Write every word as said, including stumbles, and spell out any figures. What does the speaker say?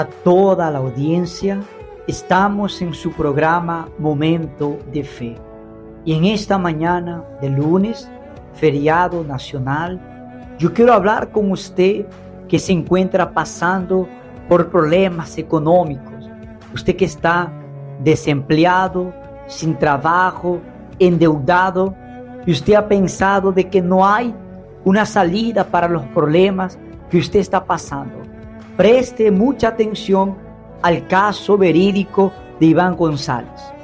A toda la audiencia, estamos en su programa Momento de Fe. Y en esta mañana de lunes, feriado nacional, yo quiero hablar con usted que se encuentra pasando por problemas económicos. Usted que está desempleado, sin trabajo, endeudado, y usted ha pensado de que no hay una salida para los problemas que usted está pasando. Preste mucha atención al caso verídico de Iván González.